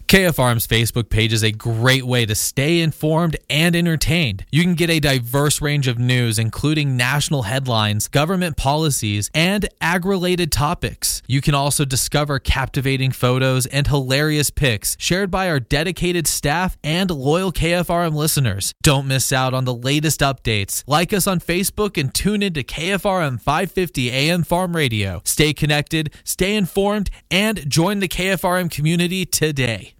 KFRM's Facebook page is a great way to stay informed and entertained. You can get a diverse range of news, including national headlines, government policies, and ag-related topics. You can also discover captivating photos and hilarious pics shared by our dedicated staff and loyal KFRM listeners. Don't miss out on the latest updates. Like us on Facebook and tune into KFRM 550 AM Farm Radio. Stay connected, stay informed, and join the KFRM community today.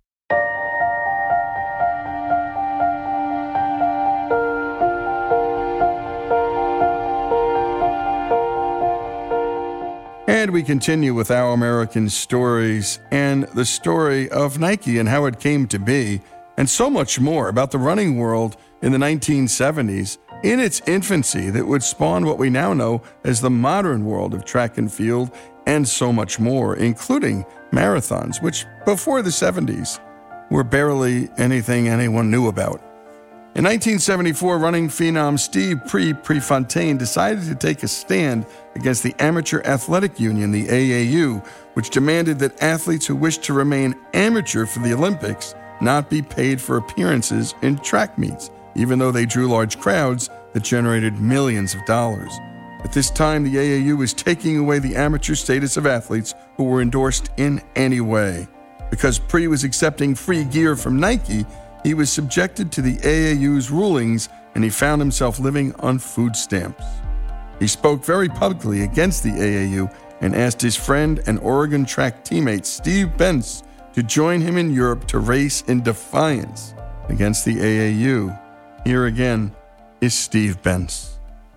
And we continue with Our American Stories and the story of Nike and how it came to be, and so much more about the running world in the 1970s in its infancy that would spawn what we now know as the modern world of track and field, and so much more, including marathons, which before the 70s were barely anything anyone knew about. In 1974, running phenom Steve Prefontaine decided to take a stand against the Amateur Athletic Union, the AAU, which demanded that athletes who wished to remain amateur for the Olympics not be paid for appearances in track meets, even though they drew large crowds that generated millions of dollars. At this time, the AAU was taking away the amateur status of athletes who were endorsed in any way. Because Pre was accepting free gear from Nike, he was subjected to the AAU's rulings, and he found himself living on food stamps. He spoke very publicly against the AAU and asked his friend and Oregon track teammate Steve Bence to join him in Europe to race in defiance against the AAU. Here again is Steve Bence.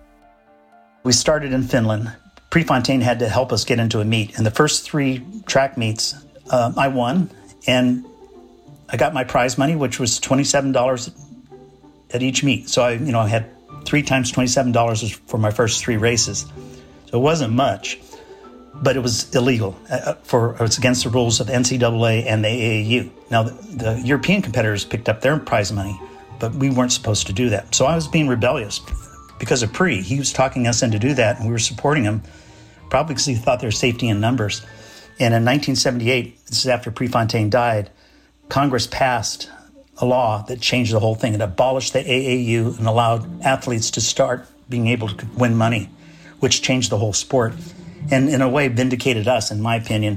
We started in Finland. Prefontaine had to help us get into a meet. And the first 3 track meets, I won, and I got my prize money, which was $27 at each meet. So I had 3 times $27 for my first 3 races. So it wasn't much, but it was illegal. It was against the rules of NCAA and the AAU. Now, the European competitors picked up their prize money, but we weren't supposed to do that. So I was being rebellious because of Pre. He was talking us into do that, and we were supporting him, probably because he thought there was safety in numbers. And in 1978, this is after Prefontaine died, Congress passed a law that changed the whole thing. It abolished the AAU and allowed athletes to start being able to win money, which changed the whole sport and in a way vindicated us, in my opinion.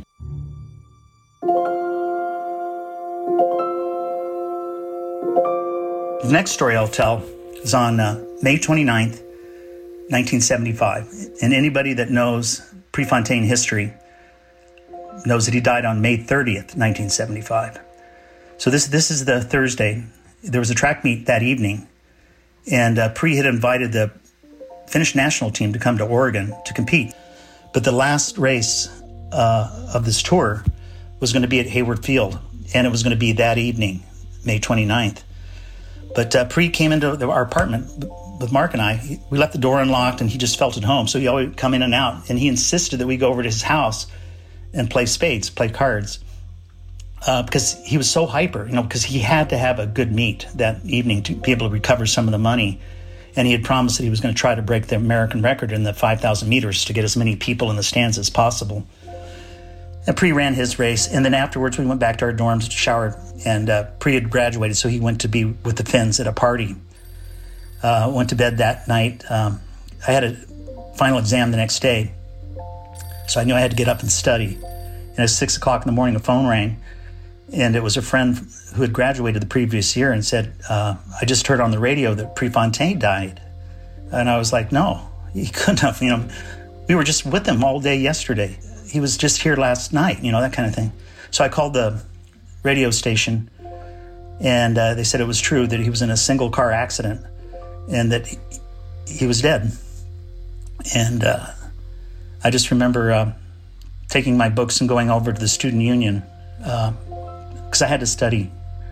The next story I'll tell is on May 29th, 1975. And anybody that knows Prefontaine history knows that he died on May 30th, 1975. So this is the Thursday. There was a track meet that evening, and Pre had invited the Finnish national team to come to Oregon to compete. But the last race of this tour was going to be at Hayward Field, and it was going to be that evening, May 29th. But Pre came into our apartment with Mark and I. We left the door unlocked, and he just felt at home, so he always come in and out. And he insisted that we go over to his house and play spades, play cards. Because he was so hyper, because he had to have a good meet that evening to be able to recover some of the money. And he had promised that he was going to try to break the American record in the 5,000 meters to get as many people in the stands as possible. And Pre ran his race, and then afterwards we went back to our dorms, showered, and Pre had graduated, so he went to be with the Finns at a party. Went to bed that night. I had a final exam the next day, so I knew I had to get up and study. And at 6 o'clock in the morning, the phone rang. And it was a friend who had graduated the previous year and said, I just heard on the radio that Prefontaine died. And I was like, no, he couldn't have. We were just with him all day yesterday. He was just here last night, that kind of thing. So I called the radio station, and they said it was true that he was in a single car accident and that he was dead. And I just remember taking my books and going over to the student union because I had to study.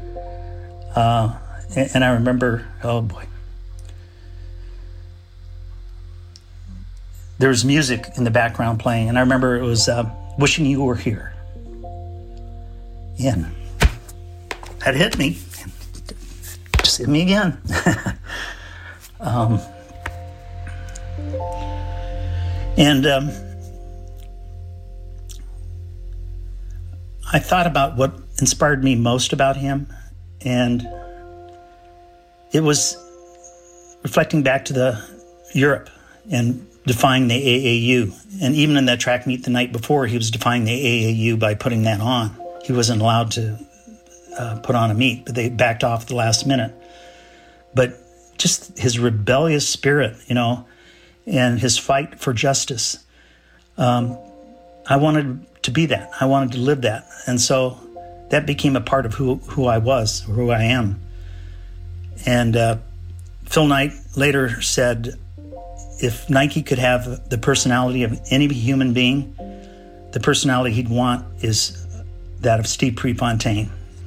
And I remember, oh boy, there was music in the background playing, and I remember it was Wishing You Were Here. And that hit me. Just hit me again. I thought about what inspired me most about him, and it was reflecting back to the Europe and defying the AAU. And even in that track meet the night before, he was defying the AAU by putting that on. He wasn't allowed to put on a meet, but they backed off at the last minute. But just his rebellious spirit, and his fight for justice. I wanted to be that. I wanted to live that. And so that became a part of who I was, or who I am. And Phil Knight later said, if Nike could have the personality of any human being, the personality he'd want is that of Steve Prefontaine.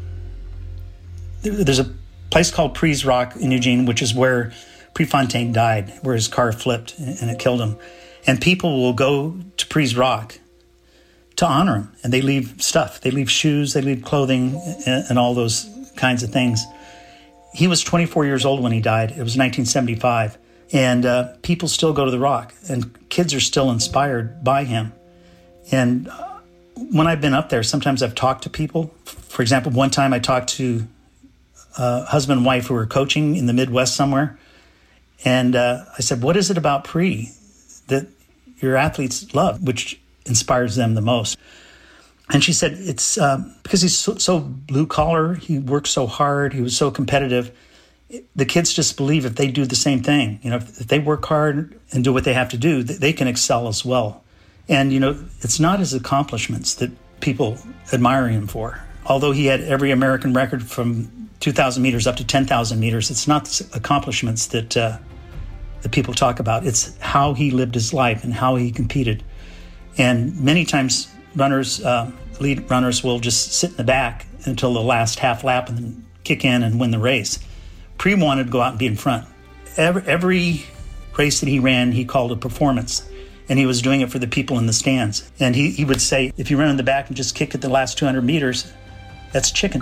There's a place called Pre's Rock in Eugene, which is where Prefontaine died, where his car flipped and it killed him. And people will go to Pre's Rock to honor him. And they leave stuff. They leave shoes, they leave clothing, and all those kinds of things. He was 24 years old when he died. It was 1975. And people still go to the Rock. And kids are still inspired by him. And when I've been up there, sometimes I've talked to people. For example, one time I talked to husband and wife who were coaching in the Midwest somewhere. And I said, what is it about Pre that your athletes love, which inspires them the most? And she said, it's because he's so blue collar, he works so hard, he was so competitive. The kids just believe if they do the same thing, if they work hard and do what they have to do, they can excel as well. And, it's not his accomplishments that people admire him for. Although he had every American record from 2,000 meters up to 10,000 meters, it's not the accomplishments that people talk about. It's how he lived his life and how he competed. And many times elite runners will just sit in the back until the last half lap and then kick in and win the race. Pre wanted to go out and be in front. Every race that he ran, he called a performance. And he was doing it for the people in the stands. And he would say, if you run in the back and just kick it the last 200 meters, that's chicken.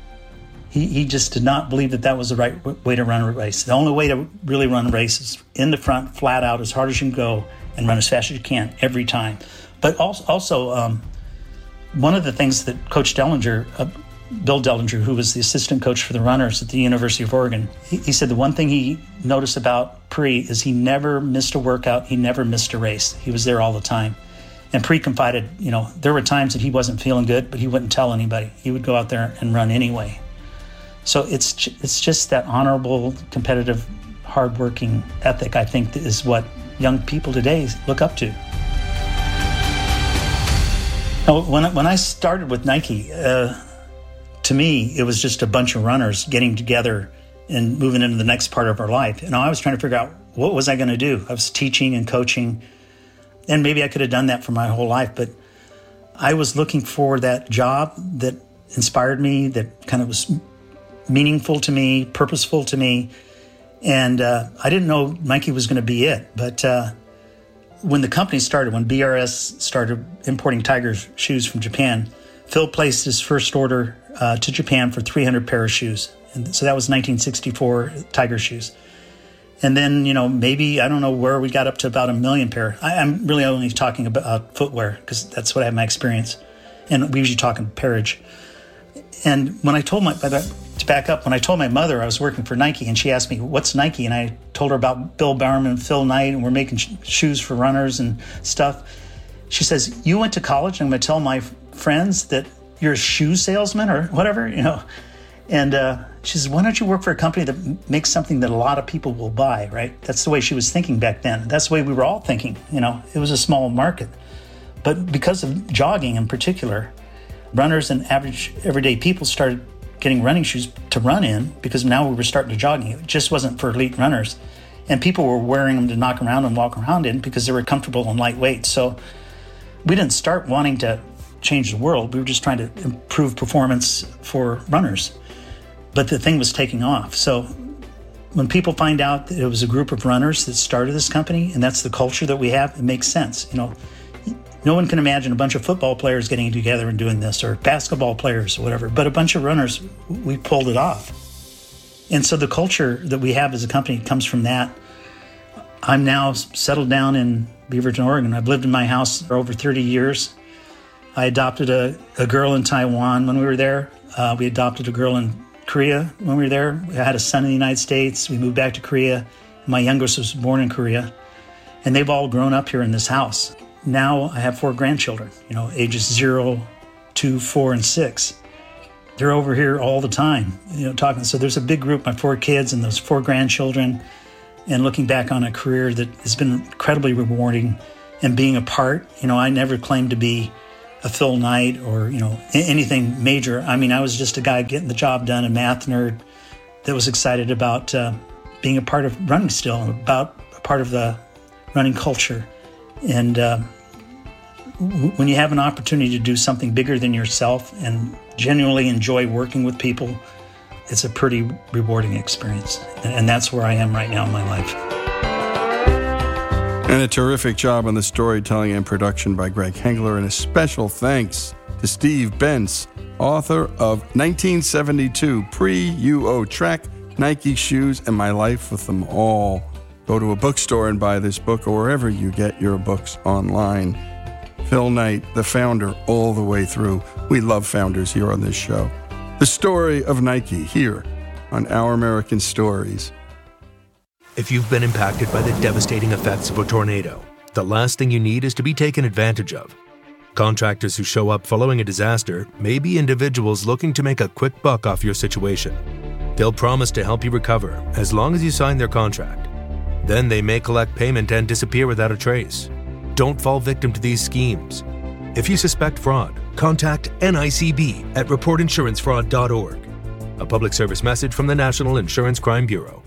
He just did not believe that was the right way to run a race. The only way to really run a race is in the front, flat out, as hard as you can go, and run as fast as you can every time. But also one of the things that Coach Dellinger, Bill Dellinger, who was the assistant coach for the runners at the University of Oregon, he said the one thing he noticed about Pre is he never missed a workout, he never missed a race. He was there all the time. And Pre confided, there were times that he wasn't feeling good, but he wouldn't tell anybody. He would go out there and run anyway. So it's just that honorable, competitive, hardworking ethic, I think, is what young people today look up to. Now, when I started with Nike, to me, it was just a bunch of runners getting together and moving into the next part of our life. I was trying to figure out, what was I going to do? I was teaching and coaching, and maybe I could have done that for my whole life, but I was looking for that job that inspired me, that kind of was meaningful to me, purposeful to me. And I didn't know Nike was going to be it. But when the company started, when BRS started importing Tiger shoes from Japan, Phil placed his first order to Japan for 300 pair of shoes. And so that was 1964 Tiger shoes. And then, maybe, I don't know where we got up to about 1 million pair. I'm really only talking about footwear because that's what I have my experience. And we usually talk in pairage. And when I told to back up, when I told my mother I was working for Nike, and she asked me, what's Nike? And I told her about Bill Bowerman and Phil Knight, and we're making shoes for runners and stuff. She says, you went to college, and I'm going to tell my friends that you're a shoe salesman or whatever, And she says, why don't you work for a company that makes something that a lot of people will buy, right? That's the way she was thinking back then. That's the way we were all thinking, It was a small market. But because of jogging in particular, runners and average everyday people started getting running shoes to run in because now we were starting to jogging. It just wasn't for elite runners. And people were wearing them to knock around and walk around in because they were comfortable and lightweight. So we didn't start wanting to change the world. We were just trying to improve performance for runners. But the thing was taking off. So when people find out that it was a group of runners that started this company, and that's the culture that we have, it makes sense. No one can imagine a bunch of football players getting together and doing this, or basketball players or whatever, but a bunch of runners, we pulled it off. And so the culture that we have as a company comes from that. I'm now settled down in Beaverton, Oregon. I've lived in my house for over 30 years. I adopted a girl in Taiwan when we were there. We adopted a girl in Korea when we were there. I had a son in the United States. We moved back to Korea. My youngest was born in Korea. And they've all grown up here in this house. Now I have 4 grandchildren, ages 0, 2, 4, and 6. They're over here all the time, talking. So there's a big group, my 4 kids and those 4 grandchildren, and looking back on a career that has been incredibly rewarding and being a part. I never claimed to be a Phil Knight or, anything major. I mean, I was just a guy getting the job done, a math nerd that was excited about being a part of running still, about a part of the running culture. And when you have an opportunity to do something bigger than yourself and genuinely enjoy working with people, it's a pretty rewarding experience. And that's where I am right now in my life. And a terrific job on the storytelling and production by Greg Hengler. And a special thanks to Steve Bentz, author of 1972 Pre-UO Trek, Nike Shoes, and My Life with Them All. Go to a bookstore and buy this book or wherever you get your books online. Phil Knight, the founder, all the way through. We love founders here on this show. The story of Nike here on Our American Stories. If you've been impacted by the devastating effects of a tornado, the last thing you need is to be taken advantage of. Contractors who show up following a disaster may be individuals looking to make a quick buck off your situation. They'll promise to help you recover as long as you sign their contract. Then they may collect payment and disappear without a trace. Don't fall victim to these schemes. If you suspect fraud, contact NICB at reportinsurancefraud.org. A public service message from the National Insurance Crime Bureau.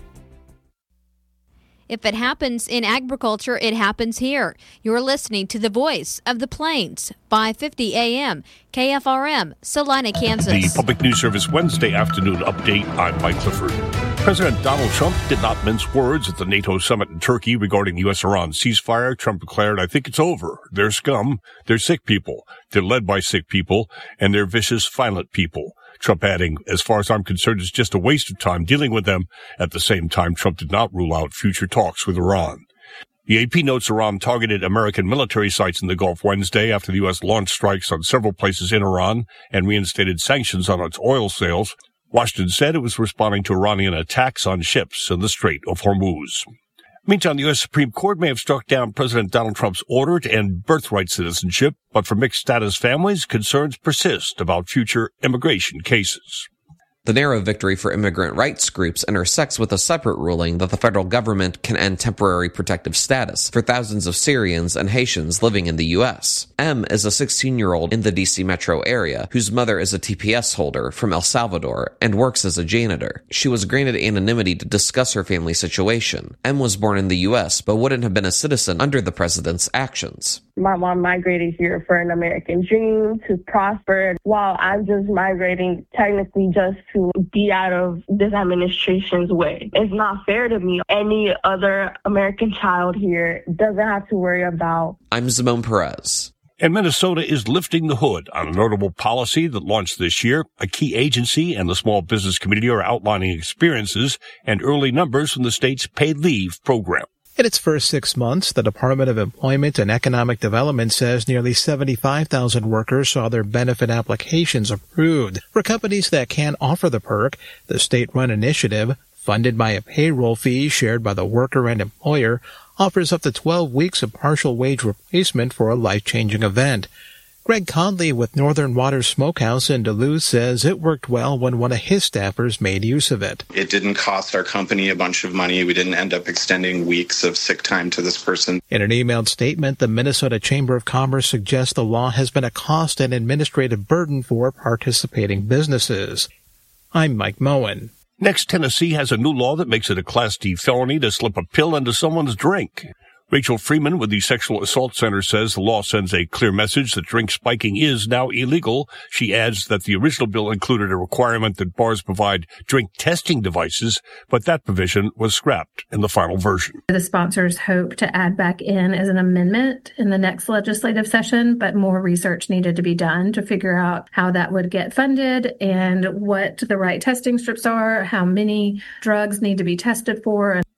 If it happens in agriculture, it happens here. You're listening to the Voice of the Plains, 550 AM, KFRM, Salina, Kansas. The Public News Service Wednesday afternoon update. I'm Mike Clifford. President Donald Trump did not mince words at the NATO summit in Turkey regarding U.S.-Iran ceasefire. Trump declared, "I think it's over. They're scum. They're sick people. They're led by sick people, and they're vicious, violent people." Trump adding, "As far as I'm concerned, it's just a waste of time dealing with them." At the same time, Trump did not rule out future talks with Iran. The AP notes Iran targeted American military sites in the Gulf Wednesday after the U.S. launched strikes on several places in Iran and reinstated sanctions on its oil sales. Washington said it was responding to Iranian attacks on ships in the Strait of Hormuz. Meantime, the U.S. Supreme Court may have struck down President Donald Trump's order to end birthright citizenship, but for mixed-status families, concerns persist about future immigration cases. The narrow victory for immigrant rights groups intersects with a separate ruling that the federal government can end temporary protective status for thousands of Syrians and Haitians living in the U.S. M is a 16-year-old in the D.C. metro area whose mother is a TPS holder from El Salvador and works as a janitor. She was granted anonymity to discuss her family situation. M was born in the U.S. but wouldn't have been a citizen under the president's actions. My mom migrated here for an American dream, to prosper, while I'm just migrating technically just to be out of this administration's way. It's not fair to me. Any other American child here doesn't have to worry about. I'm Simone Perez. And Minnesota is lifting the hood on a notable policy that launched this year. A key agency and the small business community are outlining experiences and early numbers from the state's paid leave program. In its first 6 months, the Department of Employment and Economic Development says nearly 75,000 workers saw their benefit applications approved. For companies that can't offer the perk, the state-run initiative, funded by a payroll fee shared by the worker and employer, offers up to 12 weeks of partial wage replacement for a life-changing event. Greg Conley with Northern Waters Smokehouse in Duluth says it worked well when one of his staffers made use of it. It didn't cost our company a bunch of money. We didn't end up extending weeks of sick time to this person. In an emailed statement, the Minnesota Chamber of Commerce suggests the law has been a cost and administrative burden for participating businesses. I'm Mike Moen. Next, Tennessee has a new law that makes it a Class D felony to slip a pill into someone's drink. Rachel Freeman with the Sexual Assault Center says the law sends a clear message that drink spiking is now illegal. She adds that the original bill included a requirement that bars provide drink testing devices, but that provision was scrapped in the final version. The sponsors hope to add back in as an amendment in the next legislative session, but more research needed to be done to figure out how that would get funded and what the right testing strips are, how many drugs need to be tested for.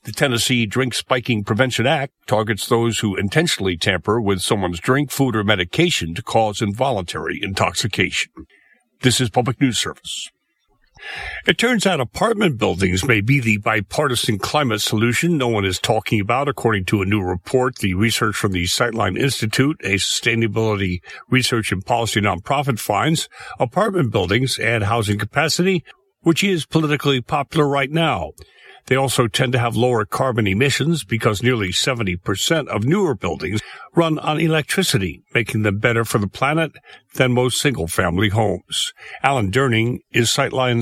The Tennessee Drink Spiking Prevention Act targets those who intentionally tamper with someone's drink, food, or medication to cause involuntary intoxication. This is Public News Service. It turns out apartment buildings may be the bipartisan climate solution no one is talking about, according to a new report. The research from the Sightline Institute, a sustainability research and policy nonprofit, finds apartment buildings add housing capacity, which is politically popular right now. They also tend to have lower carbon emissions because nearly 70% of newer buildings run on electricity, making them better for the planet than most single-family homes. Alan Durning is Sightline's